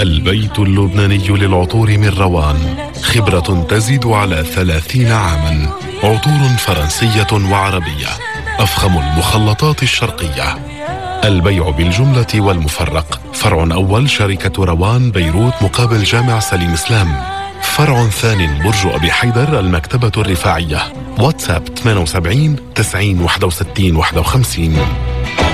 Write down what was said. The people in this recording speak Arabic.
البيت اللبناني للعطور من روان، خبرة تزيد على 30 عاماً. عطور فرنسية وعربية، أفخم المخلطات الشرقية. البيع بالجملة والمفرق. فرع أول شركة روان بيروت مقابل جامع سليم إسلام. فرع ثاني برج أبي حيدر المكتبة الرفاعية. واتساب 78 90 61 51.